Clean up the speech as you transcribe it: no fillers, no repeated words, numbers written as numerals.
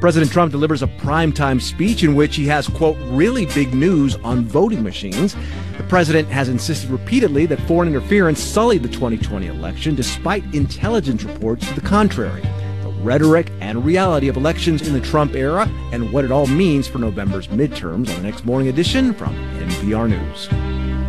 President Trump delivers a primetime speech in which he has, quote, really big news on voting machines. The president has insisted repeatedly that foreign interference sullied the 2020 election, despite intelligence reports to the contrary. The rhetoric and reality of elections in the Trump era and what it all means for November's midterms on the next Morning Edition from NPR News.